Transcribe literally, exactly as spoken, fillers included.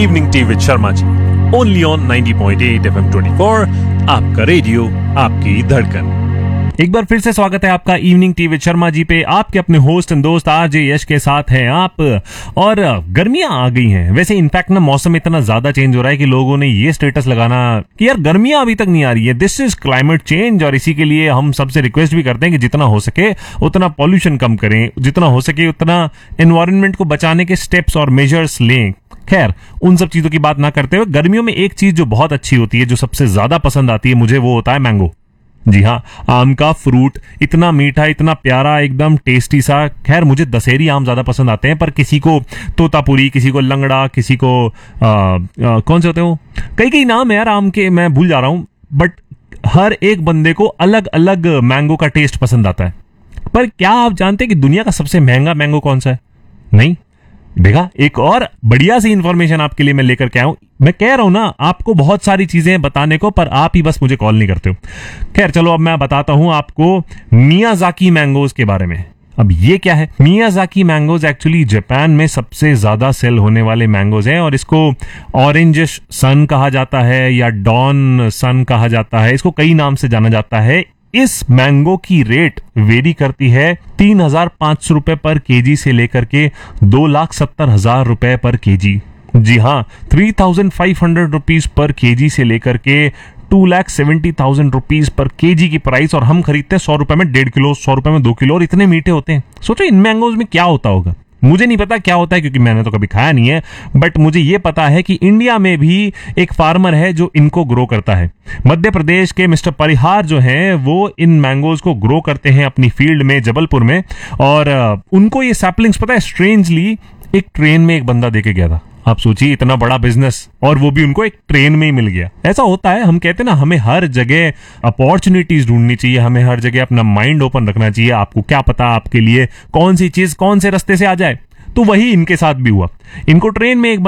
Evening tea with Sharma ji, only on ninety point eight F M twenty four, आपका radio, आपकी धड़कन। एक बार फिर से स्वागत है आपका evening tea with Sharma ji पे। आपके अपने होस्ट एंड दोस्त आरजे यश के साथ हैं आप। और गर्मियां आ गई हैं। वैसे इनफैक्ट ना मौसम इतना ज्यादा चेंज हो रहा है कि लोगों ने ये स्टेटस लगाना कि यार गर्मियां अभी तक नहीं आ रही है, दिस इज क्लाइमेट चेंज। और इसी के लिए हम सबसे रिक्वेस्ट भी करते हैं कि जितना हो सके उतना पॉल्यूशन कम करें, जितना हो सके उतना एनवायरनमेंट को बचाने के स्टेप्स और मेजर्स लें। खैर, उन सब चीजों की बात ना करते हुए गर्मियों में एक चीज जो बहुत अच्छी होती है, जो सबसे ज्यादा पसंद आती है मुझे, वो होता है मैंगो। जी हाँ, आम का फ्रूट, इतना मीठा, इतना प्यारा, एकदम टेस्टी सा। खैर, मुझे दशहरी आम ज्यादा पसंद आते हैं, पर किसी को तोतापुरी, किसी को लंगड़ा, किसी को आ, आ, कौन से होते हो, कई कई नाम है यार आम के, मैं भूल जा रहा हूं। बट हर एक बंदे को अलग अलग मैंगो का टेस्ट पसंद आता है। पर क्या आप जानते हैं कि दुनिया का सबसे महंगा मैंगो कौन सा है? नहीं देखा, एक और बढ़िया सी इंफॉर्मेशन आपके लिए मैं लेकर के आया हूं। मैं कह रहा हूं ना, आपको बहुत सारी चीजें बताने को, पर आप ही बस मुझे कॉल नहीं करते हो। खैर चलो, अब मैं बताता हूं आपको मियाजाकी मैंगोज के बारे में। अब ये क्या है? मियाजाकी मैंगोज एक्चुअली जापान में सबसे ज्यादा सेल होने वाले मैंगोज हैं, और इसको ऑरेंज सन कहा जाता है या डॉन सन कहा जाता है। इसको कई नाम से जाना जाता है। इस मैंगो की रेट वेरी करती है तीन हजार पांच सौ रुपए पर केजी से लेकर के दो लाख सत्तर हजार रुपए पर केजी। जी हाँ, three thousand five hundred rupees per KG से लेकर के to lakh seventy thousand rupees per KG की प्राइस। और हम खरीदते हैं सौ रुपए में डेढ़ किलो, सौ रुपए में दो किलो, और इतने मीठे होते हैं। सोचो इन मैंगोज में क्या होता होगा। मुझे नहीं पता क्या होता है, क्योंकि मैंने तो कभी खाया नहीं है। बट मुझे ये पता है कि इंडिया में भी एक फार्मर है जो इनको ग्रो करता है। मध्य प्रदेश के मिस्टर परिहार जो हैं, वो इन मैंगोज को ग्रो करते हैं अपनी फील्ड में जबलपुर में। और उनको ये सैपलिंग्स, पता है, स्ट्रेंजली एक ट्रेन में एक बंदा देके गया था। आप सोचिए, इतना बड़ा बिजनेस, और वो भी उनको एक ट्रेन में ही मिल गया। ऐसा होता है, हम कहते हैं ना, हमें हर जगह अपॉर्चुनिटीज ढूंढनी चाहिए, हमें हर जगह अपना माइंड ओपन रखना चाहिए। आपको क्या पता आपके लिए कौन सी चीज कौन से रास्ते से आ जाए। तो वही इनके साथ भी हुआ। इनको ट्रेन में एक